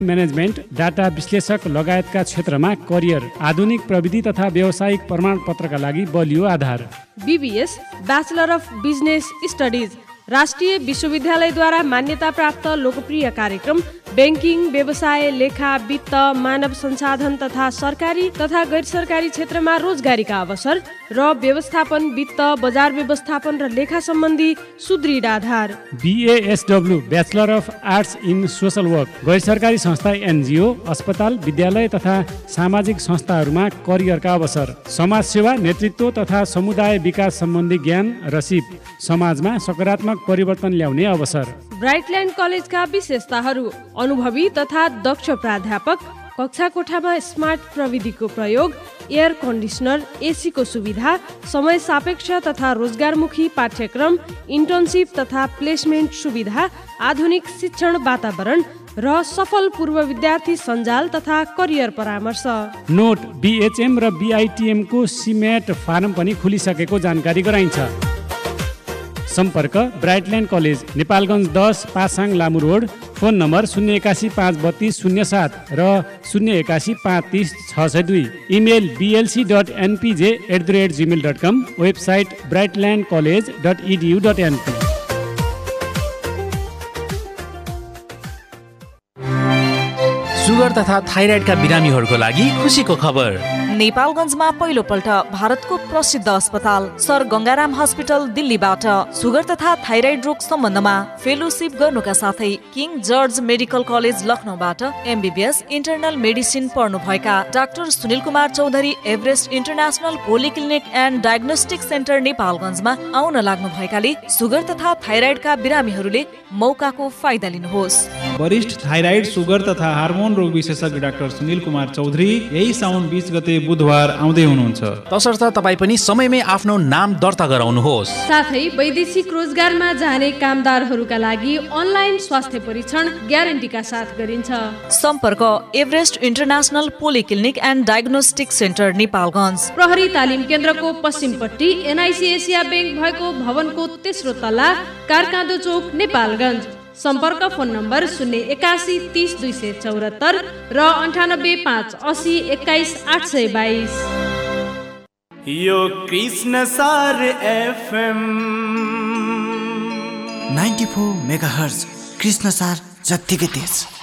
Management, data विश्लेषक लगायतका क्षेत्रमा करियर, आधुनिक प्रविधि तथा व्यावसायिक प्रमाणपत्रका लागि बलियो आधार। BBS bachelor of business studies राष्ट्रिय विश्वविद्यालयद्वारा मान्यता प्राप्त लोकप्रिय कार्यक्रम बैंकिङ, व्यवसाय, लेखा, वित्त, मानव संसाधन तथा सरकारी तथा गैर सरकारी क्षेत्रमा रोजगारीका अवसर र व्यवस्थापन, वित्त, बजार व्यवस्थापन र लेखा सम्बन्धी सुदृढ आधार। BASW bachelor of arts in social work, गैर सरकारी संस्था, NGO, अस्पताल, विद्यालय तथा सामाजिक संस्थाहरूमा करियरका अवसर। समाज सेवा, नेतृत्व तथा समुदाय विकास सम्बन्धी ज्ञान र सिप, समाजमा सकारात्मक परिवर्तन ल्याउने अवसर। ब्राइटल्यान्ड कलेजका विशेषताहरू: अनुभवी तथा दक्ष प्राध्यापक, कक्षा कोठामा स्मार्ट प्रविधिको प्रयोग, एयर कन्डिसनर, AC को सुविधा, समय सापेक्ष तथा रोजगारमुखी पाठ्यक्रम, इन्टर्नसिप तथा प्लेसमेन्ट सुविधा, आधुनिक शिक्षण वातावरण र सफल पूर्व विद्यार्थी सञ्जाल तथा करियर परामर्श। नोट: BHM र BITM को सिमेट फारम पनि खुलिसकेको जानकारी गराइन्छ। सम्पर्क: ब्राइटल्यान्ड college, Nepalgunj 10, Pasang Lamu road. Phone number 081 532 07 र 081 530 602। Email blc.npj@gmail.com। Website brightlandcollege.edu.np। Sugar तथा थाइराइडका बिरामीहरूको लागि खुसीको खबर। नेपालगञ्जमा पहिलोपल्ट भारतको प्रसिद्ध अस्पताल सर गङ्गाराम हस्पिटल दिल्लीबाट सुगर तथा थाइराइड रोग सम्बन्धमा फेलोसिप गर्नुका साथै king George medical college लखनऊबाट MBBS internal medicine पढ्नुभएका doctor Sunil Kumar Chaudhary Everest international polyclinic and diagnostic centre नेपालगञ्जमा आउन लाग्नु भएकाले सुगर तथा थाइराइडका बिरामीहरूले मौकाको फाइदा लिनुहोस्। वरिष्ठ थाइराइड, सुगर तथा हार्मोन रोग विशेषज्ञ डाक्टर सुनिल कुमार चौधरी यही साउन 20 गते बुधबार आउँदै हुनुहुन्छ। तसर्थ तपाईँ पनि समयमै आफ्नो नाम दर्ता गराउनुहोस्। साथै वैदेशिक रोजगारमा जाने कामदारहरूका लागि अनलाइन स्वास्थ्य परीक्षण ग्यारेन्टीका साथ गरिन्छ। सम्पर्क: Everest international polyclinic and diagnostic centre Nepalgunj, प्रहरी तालिम केन्द्रको पश्चिमपट्टि, NIC एसिया बैंक भएको भवनको तेस्रो तल्ला, कारकाँदो चौक, नेपालगञ्ज। सम्पर्क: फोन नम्बर 081 30 274 र 98 5 80 21 822। यो कृष्ण सार FM 94 मेगाहर्ज, कृष्ण सार जत्तिकै तेज।